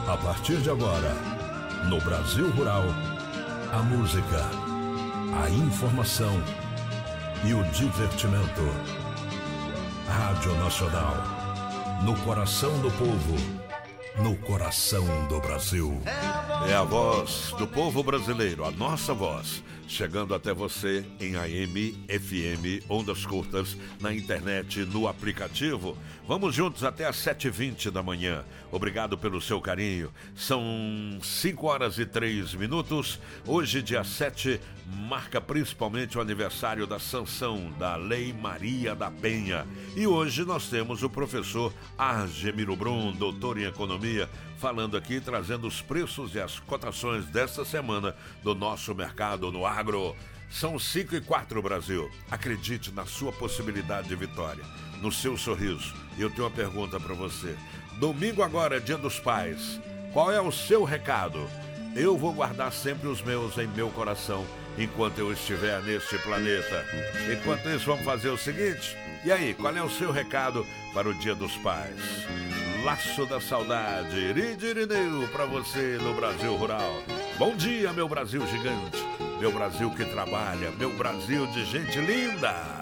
A partir de agora, no Brasil Rural, a música, a informação e o divertimento. Rádio Nacional, no coração do povo, no coração do Brasil. É a voz do povo brasileiro, a nossa voz, chegando até você em AM, FM, ondas curtas, na internet, no aplicativo. Vamos juntos até às 7h20 da manhã. Obrigado pelo seu carinho. São 5h03. Hoje, dia 7, marca principalmente o aniversário da sanção da Lei Maria da Penha. E hoje nós temos o professor Argemiro Brum, doutor em economia, falando aqui, trazendo os preços e as cotações desta semana do nosso mercado no agro. São 5h04, Brasil. Acredite na sua possibilidade de vitória, no seu sorriso. Eu tenho uma pergunta para você. Domingo agora é Dia dos Pais. Qual é o seu recado? Eu vou guardar sempre os meus em meu coração enquanto eu estiver neste planeta. Enquanto isso, vamos fazer o seguinte. E aí, qual é o seu recado para o Dia dos Pais? Laço da Saudade, Iridirineu, para você no Brasil Rural. Bom dia, meu Brasil gigante, meu Brasil que trabalha, meu Brasil de gente linda.